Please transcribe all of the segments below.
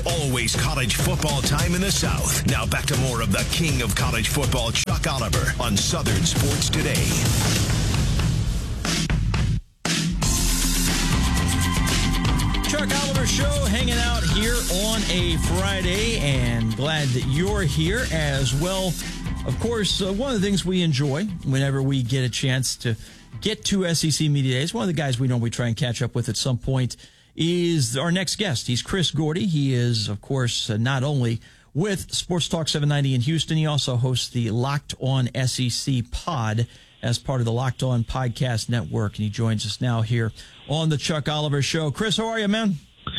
always college football time in the South. Now back to more of the king of college football, Chuck Oliver, on Southern Sports Today. Chuck Oliver Show, hanging out here on a Friday, and glad that you're here as well. Of course, one of the things we enjoy whenever we get a chance to get to SEC Media Days, one of the guys we normally try and catch up with at some point is our next guest. He's Chris Gordy. He is, of course, not only with Sports Talk 790 in Houston, he also hosts the Locked On SEC pod as part of the Locked On Podcast Network, and he joins us now here on the Chuck Oliver Show. Chris, how are you, man?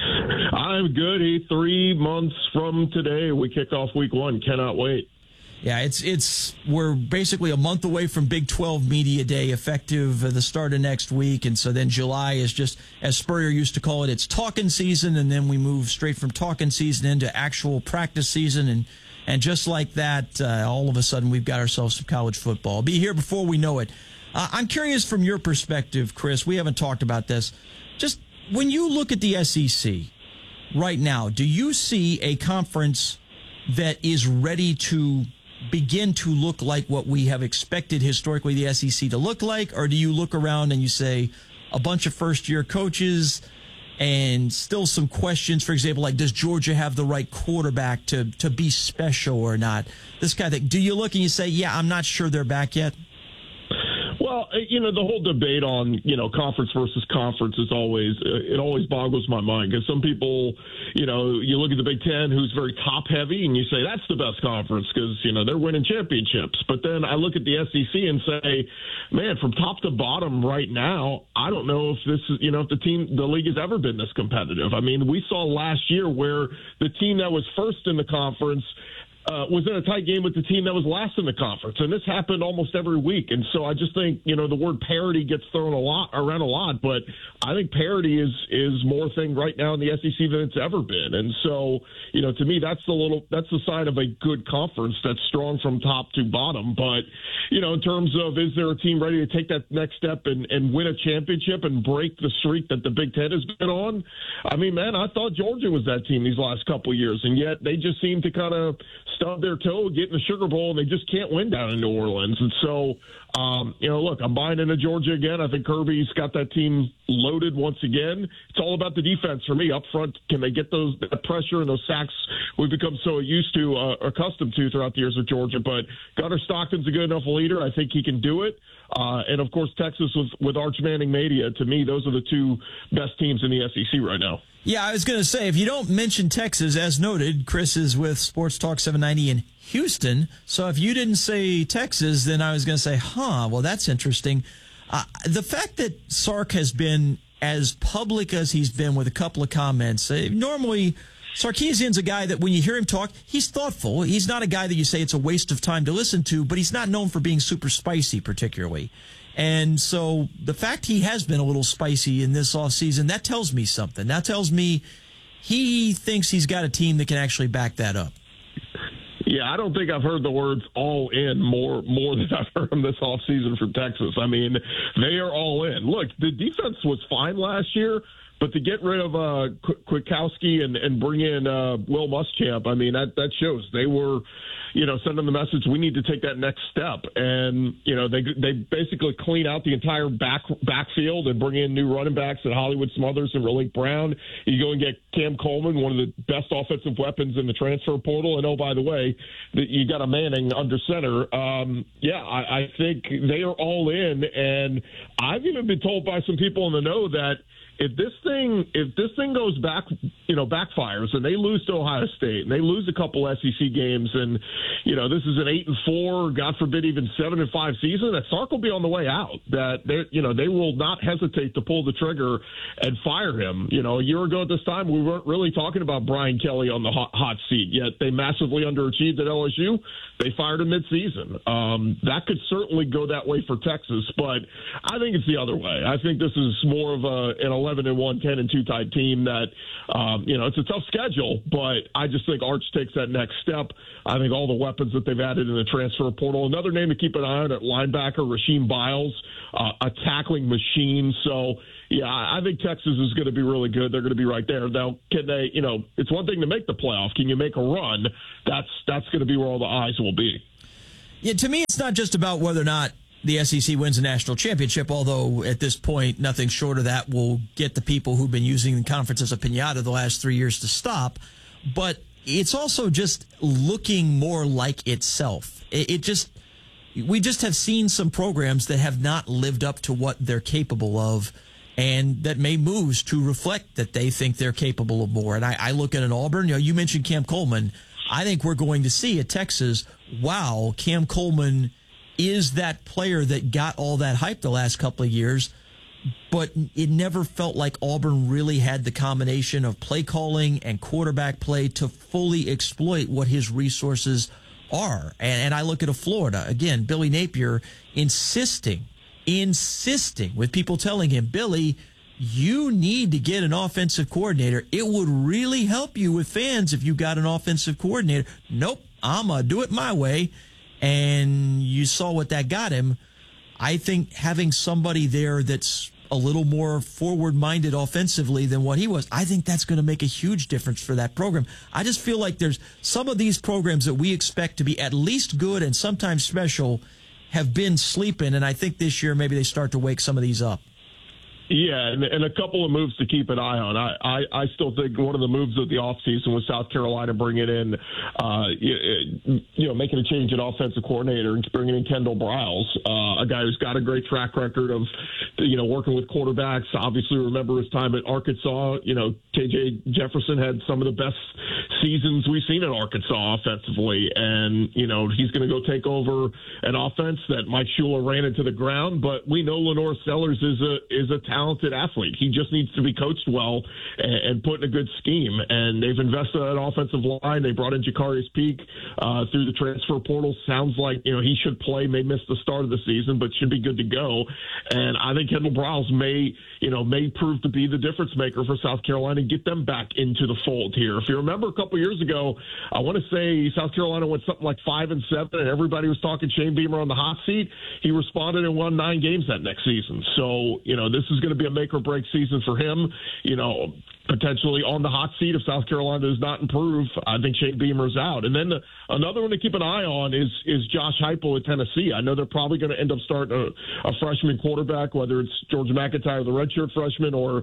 I'm good. 3 months from today, we kick off week 1. Cannot wait. Yeah, we're basically a month away from Big 12 Media Day, effective the start of next week. And so then July is just, as Spurrier used to call it, it's talking season. And then we move straight from talking season into actual practice season. And just like that, all of a sudden we've got ourselves some college football. Be here before we know it. I'm curious from your perspective, Chris, we haven't talked about this. Just when you look at the SEC right now, do you see a conference that is ready to begin to look like what we have expected historically the SEC to look like? Or do you look around and you say a bunch of first-year coaches and still some questions, for example, like does Georgia have the right quarterback to be special or not? This kind of thing. Do you look and you say, yeah, I'm not sure they're back yet? Well, the whole debate on, conference versus conference is always boggles my mind, because some people, you look at the Big Ten, who's very top heavy, and you say that's the best conference because, they're winning championships. But then I look at the SEC and say, man, from top to bottom right now, I don't know if this is, if the league has ever been this competitive. I mean, we saw last year where the team that was first in the conference was in a tight game with the team that was last in the conference. And this happened almost every week. And so I just think, the word parity gets thrown around a lot, but I think parity is more thing right now in the SEC than it's ever been. And so, to me, that's the sign of a good conference that's strong from top to bottom. But, in terms of, is there a team ready to take that next step and win a championship and break the streak that the Big Ten has been on? I mean, man, I thought Georgia was that team these last couple of years, and yet they just seem to kind of stub their toe, get in the Sugar Bowl, and they just can't win down in New Orleans. And so, look, I'm buying into Georgia again. I think Kirby's got that team loaded once again. It's all about the defense for me up front. Can they get that pressure and those sacks we've become so accustomed to throughout the years with Georgia? But Gunnar Stockton's a good enough leader. I think he can do it. And, of course, Texas with Arch Manning Media. To me, those are the two best teams in the SEC right now. Yeah, I was going to say, if you don't mention Texas, as noted, Chris is with Sports Talk 790 in Houston. So if you didn't say Texas, then I was going to say, well, that's interesting. The fact that Sark has been as public as he's been with a couple of comments, normally Sarkisian's a guy that when you hear him talk, he's thoughtful. He's not a guy that you say it's a waste of time to listen to, but he's not known for being super spicy particularly. And so the fact he has been a little spicy in this offseason, that tells me something. That tells me he thinks he's got a team that can actually back that up. Yeah, I don't think I've heard the words all in more than I've heard them this offseason from Texas. I mean, they are all in. Look, the defense was fine last year, but to get rid of Kwiatkowski and bring in Will Muschamp, I mean, that shows they were, sending the message we need to take that next step. And, they basically clean out the entire backfield and bring in new running backs and Hollywood Smothers and Raleek Brown. You go and get Cam Coleman, one of the best offensive weapons in the transfer portal. And, oh, by the way, you got a Manning under center. I think they are all in. And I've even been told by some people in the know that if this thing goes backfires and they lose to Ohio State and they lose a couple SEC games and, this is an 8-4, God forbid, even 7-5 season, that Sark will be on the way out. That they will not hesitate to pull the trigger and fire him. A year ago at this time, we weren't really talking about Brian Kelly on the hot seat, yet they massively underachieved at LSU. They fired him midseason. That could certainly go that way for Texas, but I think it's the other way. I think this is more of an 11-1, 10-2 type team that, it's a tough schedule, but I just think Arch takes that next step. I think all the weapons that they've added in the transfer portal. Another name to keep an eye on at linebacker, Rasheem Biles, a tackling machine. So Yeah, I think Texas is going to be really good. They're going to be right there. Now, can they, it's one thing to make the playoff. Can you make a run? That's going to be where all the eyes will be. Yeah, to me, it's not just about whether or not the SEC wins a national championship, although at this point, nothing short of that will get the people who've been using the conference as a piñata the last 3 years to stop. But it's also just looking more like itself. We just have seen some programs that have not lived up to what they're capable of, and that may moves to reflect that they think they're capable of more. And I look at an Auburn, you mentioned Cam Coleman. I think we're going to see at Texas, wow, Cam Coleman is that player that got all that hype the last couple of years, but it never felt like Auburn really had the combination of play calling and quarterback play to fully exploit what his resources are. And I look at a Florida, again, Billy Napier insisting with people telling him, Billy, you need to get an offensive coordinator. It would really help you with fans if you got an offensive coordinator. Nope, I'm going to do it my way. And you saw what that got him. I think having somebody there that's a little more forward-minded offensively than what he was, I think that's going to make a huge difference for that program. I just feel like there's some of these programs that we expect to be at least good and sometimes special have been sleeping, and I think this year maybe they start to wake some of these up. Yeah, and a couple of moves to keep an eye on. I still think one of the moves of the offseason was South Carolina bringing in, making a change at offensive coordinator and bringing in Kendall Briles, a guy who's got a great track record of, working with quarterbacks. Obviously, remember his time at Arkansas. KJ Jefferson had some of the best seasons we've seen at Arkansas offensively, and he's going to go take over an offense that Mike Shula ran into the ground. But we know Lenore Sellers is a talented athlete. He just needs to be coached well and put in a good scheme. And they've invested in an offensive line. They brought in Jacarius Peak through the transfer portal. Sounds like he should play. May miss the start of the season, but should be good to go. And I think Kendall Briles may prove to be the difference maker for South Carolina and get them back into the fold here. If you remember a couple years ago, I want to say South Carolina went something like 5-7, and everybody was talking Shane Beamer on the hot seat. He responded and won 9 games that next season. So, this is going to be a make or break season for him. Potentially on the hot seat if South Carolina does not improve. I think Shane Beamer's out. And then another one to keep an eye on is Josh Heupel at Tennessee. I know they're probably going to end up starting a freshman quarterback, whether it's George McIntyre, the redshirt freshman, or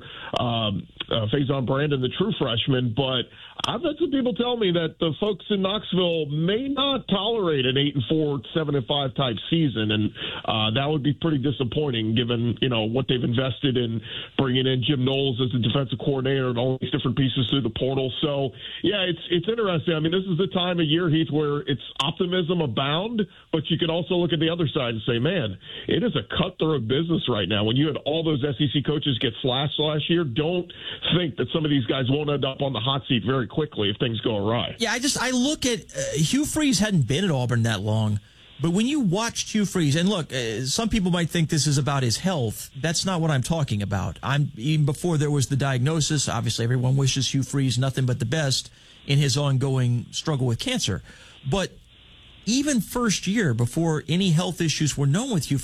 Faison Brandon, the true freshman. But I've had some people tell me that the folks in Knoxville may not tolerate an 8-4, 7-5 type season, and that would be pretty disappointing given what they've invested in bringing in Jim Knowles as the defensive coordinator and all these different pieces through the portal. So, yeah, it's interesting. I mean, this is the time of year, Heath, where it's optimism abound, but you can also look at the other side and say, man, it is a cutthroat business right now. When you had all those SEC coaches get slashed last year, don't think that some of these guys won't end up on the hot seat very quickly if things go awry. Yeah, I look at Hugh Freeze hadn't been at Auburn that long. But when you watched Hugh Freeze, and look, some people might think this is about his health. That's not what I'm talking about. Even before there was the diagnosis, obviously everyone wishes Hugh Freeze nothing but the best in his ongoing struggle with cancer. But even first year, before any health issues were known with Hugh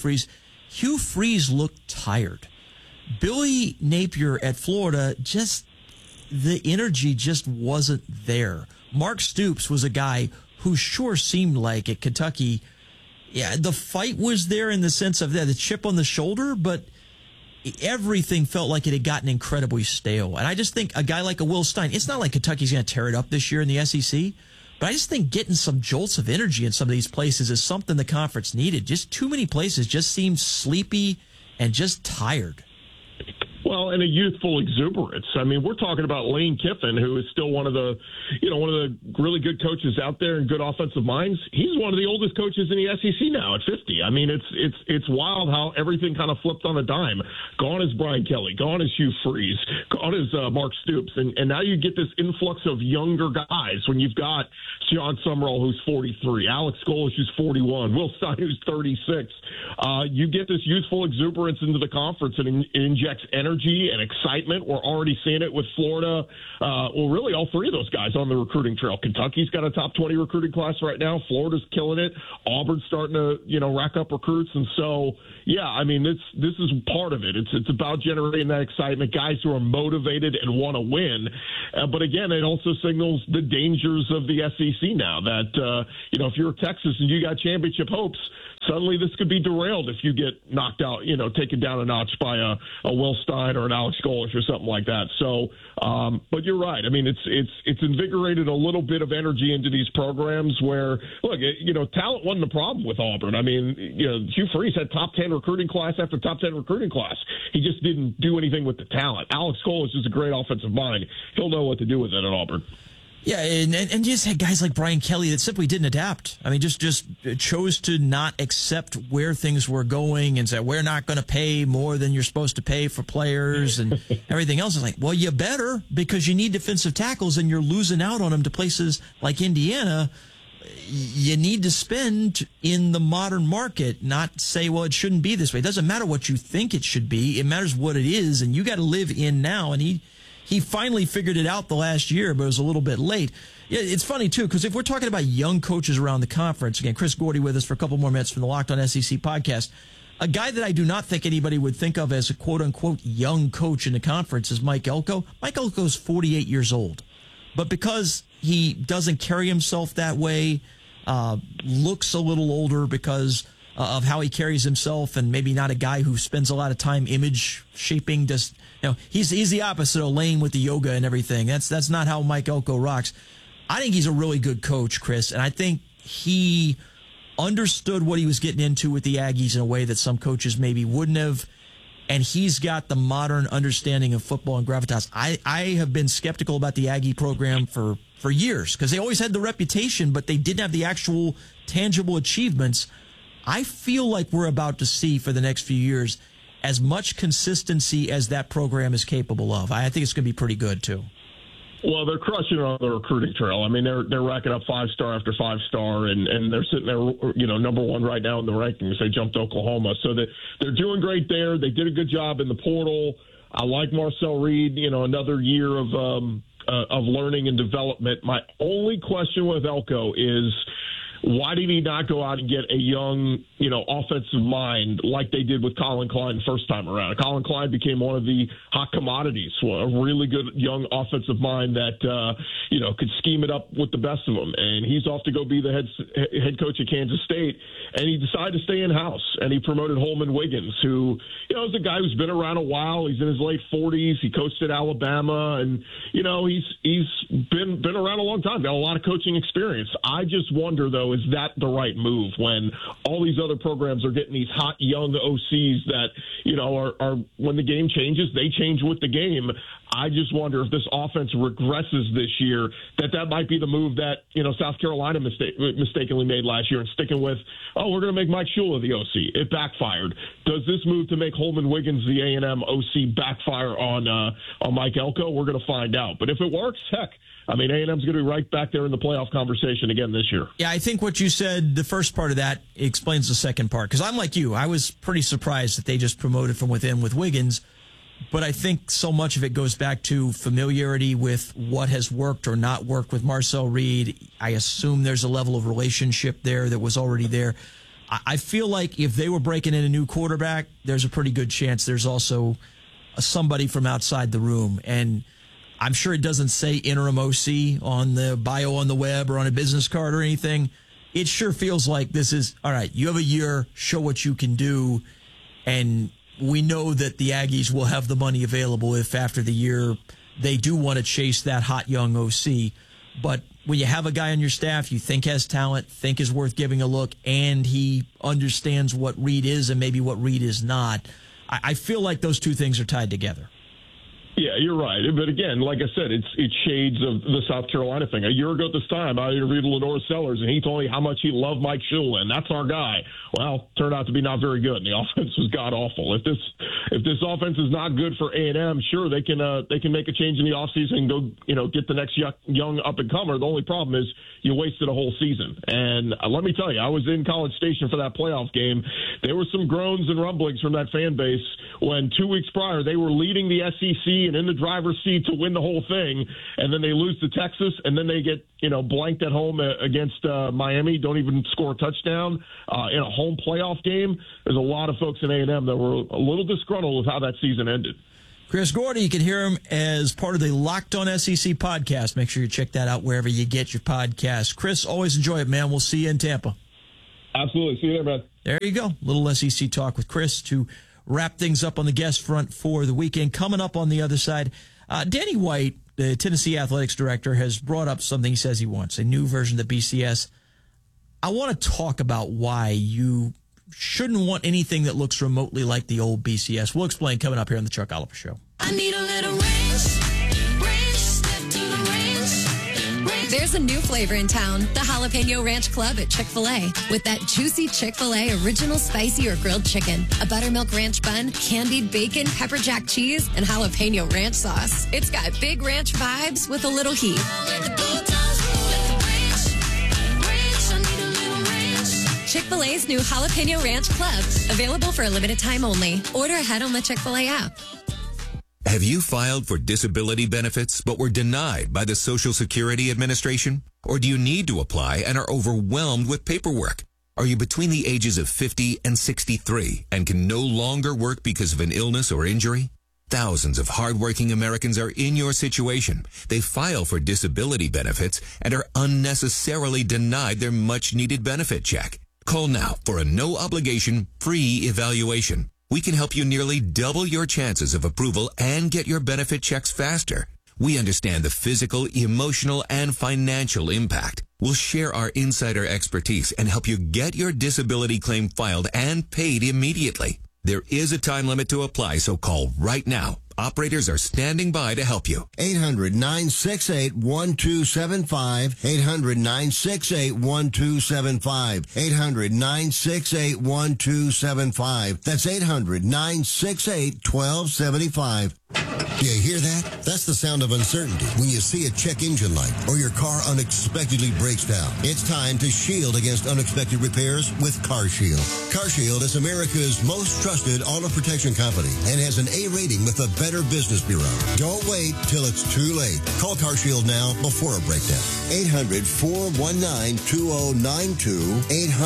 Freeze looked tired. Billy Napier at Florida, the energy just wasn't there. Mark Stoops was a guy who sure seemed like at Kentucky, yeah, the fight was there in the sense of the chip on the shoulder, but everything felt like it had gotten incredibly stale. And I just think a guy like a Will Stein, it's not like Kentucky's going to tear it up this year in the SEC, but I just think getting some jolts of energy in some of these places is something the conference needed. Just too many places just seemed sleepy and just tired. Well, and a youthful exuberance. I mean, we're talking about Lane Kiffin, who is still one of the really good coaches out there and good offensive minds. He's one of the oldest coaches in the SEC now at 50. I mean, it's wild how everything kind of flipped on a dime. Gone is Brian Kelly. Gone is Hugh Freeze. Gone is Mark Stoops. And now you get this influx of younger guys when you've got Sean Summerall, who's 43, Alex Golesh, who's 41, Will Stein, who's 36. You get this youthful exuberance into the conference, and it injects energy energy and excitement. We're already seeing it with Florida. Really all three of those guys on the recruiting trail. Kentucky's got a top 20 recruiting class right now. Florida's killing it. Auburn's starting to, rack up recruits. And so, yeah, I mean, this is part of it. It's about generating that excitement, guys who are motivated and want to win. But again, it also signals the dangers of the SEC now that, if you're Texas and you got championship hopes, suddenly this could be derailed if you get knocked out, taken down a notch by a Will Stein or an Alex Golesh or something like that. So, but you're right. I mean, it's invigorated a little bit of energy into these programs where, look, talent wasn't the problem with Auburn. I mean, Hugh Freeze had top 10 recruiting class after top 10 recruiting class. He just didn't do anything with the talent. Alex Golesh is a great offensive mind. He'll know what to do with it at Auburn. Yeah, and just had guys like Brian Kelly that simply didn't adapt. I mean, just chose to not accept where things were going and said, we're not going to pay more than you're supposed to pay for players and everything else. Is like, well, you better, because you need defensive tackles and you're losing out on them to places like Indiana. You need to spend in the modern market, not say, well, it shouldn't be this way. It doesn't matter what you think it should be. It matters what it is, and you got to live in now. And he finally figured it out the last year, but it was a little bit late. Yeah, it's funny, too, because if we're talking about young coaches around the conference, again, Chris Gordy with us for a couple more minutes from the Locked On SEC podcast, a guy that I do not think anybody would think of as a quote-unquote young coach in the conference is Mike Elko. Mike Elko's 48 years old. But because he doesn't carry himself that way, looks a little older because of how he carries himself, and maybe not a guy who spends a lot of time image shaping. He's the opposite of Lane with the yoga and everything. That's not how Mike Elko rocks. I think he's a really good coach, Chris, and I think he understood what he was getting into with the Aggies in a way that some coaches maybe wouldn't have. And he's got the modern understanding of football and gravitas. I have been skeptical about the Aggie program for years because they always had the reputation, but they didn't have the actual tangible achievements. I feel like we're about to see for the next few years as much consistency as that program is capable of. I think it's going to be pretty good, too. Well, they're crushing it on the recruiting trail. I mean, they're racking up 5-star after 5-star, and they're sitting there, number one right now in the rankings. They jumped Oklahoma. So they're doing great there. They did a good job in the portal. I like Marcel Reed, another year of learning and development. My only question with Elko is, why did he not go out and get a young, offensive mind like they did with Colin Klein the first time around? Colin Klein became one of the hot commodities, a really good young offensive mind that, could scheme it up with the best of them. And he's off to go be the head coach at Kansas State. And he decided to stay in-house. And he promoted Holman Wiggins, who, is a guy who's been around a while. He's in his late 40s. He coached at Alabama. And, he's been around a long time, got a lot of coaching experience. I just wonder, though, is that the right move when all these other programs are getting these hot young OCs that, are when the game changes, they change with the game. I just wonder if this offense regresses this year, that might be the move that, South Carolina mistakenly made last year and sticking with, we're going to make Mike Shula the OC. It backfired. Does this move to make Holman Wiggins the A&M OC backfire on Mike Elko? We're going to find out. But if it works, heck, I mean, A&M's going to be right back there in the playoff conversation again this year. Yeah, I think what you said, the first part of that explains the second part. Because I'm like you. I was pretty surprised that they just promoted from within with Wiggins. But I think so much of it goes back to familiarity with what has worked or not worked with Marcel Reed. I assume there's a level of relationship there that was already there. I feel like if they were breaking in a new quarterback, there's a pretty good chance there's also somebody from outside the room. And I'm sure it doesn't say interim OC on the bio on the web or on a business card or anything. It sure feels like this is, all right, you have a year, show what you can do, and we know that the Aggies will have the money available if after the year they do want to chase that hot young OC. But when you have a guy on your staff you think has talent, think is worth giving a look, and he understands what Reed is and maybe what Reed is not, I feel like those two things are tied together. Yeah, you're right. But again, like I said, it's shades of the South Carolina thing. A year ago at this time, I interviewed Lenore Sellers, and he told me how much he loved Mike Schulen. That's our guy. Well, turned out to be not very good, and the offense was god awful. If this offense is not good for A&M, sure they can make a change in the offseason and go get the next young up and comer. The only problem is you wasted a whole season. And let me tell you, I was in College Station for that playoff game. There were some groans and rumblings from that fan base when 2 weeks prior they were leading the SEC and in the driver's seat to win the whole thing, and then they lose to Texas, and then they get blanked at home against Miami, don't even score a touchdown in a home playoff game. There's a lot of folks in A&M that were a little disgruntled with how that season ended. Chris Gordy, you can hear him as part of the Locked On SEC podcast. Make sure you check that out wherever you get your podcast. Chris, always enjoy it, man. We'll see you in Tampa. Absolutely. See you there, man. There you go. Little SEC talk with Chris to wrap things up on the guest front for the weekend. Coming up on the other side, Danny White, the Tennessee Athletics director, has brought up something he says he wants, a new version of the BCS. I want to talk about why you shouldn't want anything that looks remotely like the old BCS. We'll explain coming up here on the Chuck Oliver Show. I need a little step to the ranch. There's a new flavor in town, the Jalapeno Ranch Club at Chick-fil-A. With that juicy Chick-fil-A original spicy or grilled chicken, a buttermilk ranch bun, candied bacon, pepper jack cheese, and jalapeno ranch sauce. It's got big ranch vibes with a little heat. Chick-fil-A's new Jalapeno Ranch Club. Available for a limited time only. Order ahead on the Chick-fil-A app. Have you filed for disability benefits but were denied by the Social Security Administration? Or do you need to apply and are overwhelmed with paperwork? Are you between the ages of 50 and 63 and can no longer work because of an illness or injury? Thousands of hardworking Americans are in your situation. They file for disability benefits and are unnecessarily denied their much-needed benefit check. Call now for a no-obligation, free evaluation. We can help you nearly double your chances of approval and get your benefit checks faster. We understand the physical, emotional, and financial impact. We'll share our insider expertise and help you get your disability claim filed and paid immediately. There is a time limit to apply, so call right now. Operators are standing by to help you. 800-968-1275. 800-968-1275. 800-968-1275. That's 800-968-1275. Do you hear that? That's the sound of uncertainty when you see a check engine light or your car unexpectedly breaks down. It's time to shield against unexpected repairs with CarShield. CarShield is America's most trusted auto protection company and has an A rating with the Better Business Bureau. Don't wait till it's too late. Call CarShield now before a breakdown. 800-419-2092.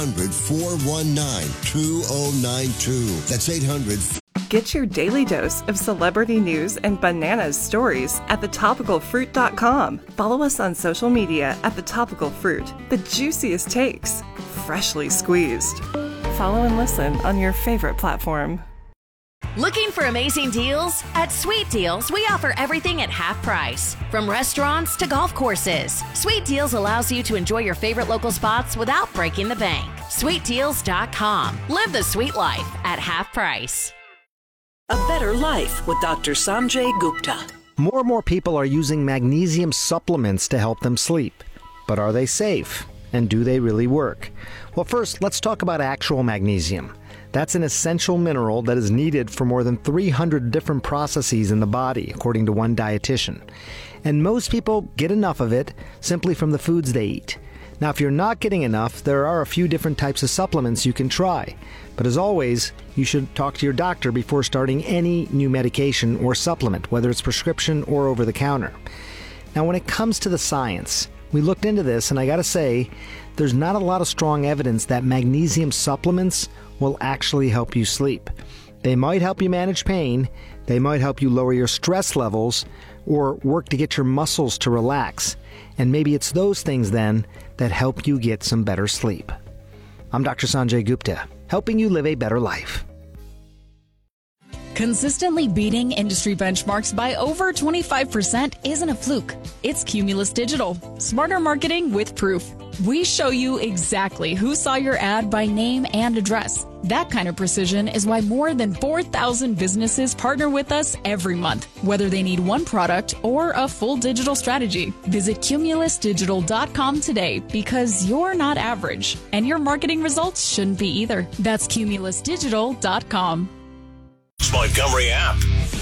800-419-2092. That's 800. Get your daily dose of celebrity news and bananas stories at thetopicalfruit.com. Follow us on social media at The Topical Fruit. The juiciest takes, freshly squeezed. Follow and listen on your favorite platform. Looking for amazing deals? At Sweet Deals, we offer everything at half price. From restaurants to golf courses, Sweet Deals allows you to enjoy your favorite local spots without breaking the bank. SweetDeals.com. Live the sweet life at half price. A Better Life with Dr. Sanjay Gupta. More and more people are using magnesium supplements to help them sleep. But are they safe? And do they really work? Well, first, let's talk about actual magnesium. That's an essential mineral that is needed for more than 300 different processes in the body, according to one dietitian. And most people get enough of it simply from the foods they eat. Now, if you're not getting enough, there are a few different types of supplements you can try. But as always, you should talk to your doctor before starting any new medication or supplement, whether it's prescription or over the counter. Now, when it comes to the science, we looked into this, and I gotta say, there's not a lot of strong evidence that magnesium supplements will actually help you sleep. They might help you manage pain, they might help you lower your stress levels, or work to get your muscles to relax. And maybe it's those things then that help you get some better sleep. I'm Dr. Sanjay Gupta, helping you live a better life. Consistently beating industry benchmarks by over 25% isn't a fluke. It's Cumulus Digital. Smarter marketing with proof. We show you exactly who saw your ad by name and address. That kind of precision is why more than 4,000 businesses partner with us every month, whether they need one product or a full digital strategy. Visit cumulusdigital.com today because you're not average, and your marketing results shouldn't be either. That's cumulusdigital.com. Montgomery app.